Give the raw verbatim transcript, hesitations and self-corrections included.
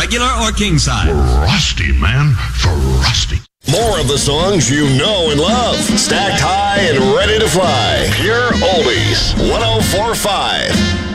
regular or king size. Frosty, man. Frosty. More of the songs you know and love. Stacked high and ready to fly. Pure Oldies. one oh four point five.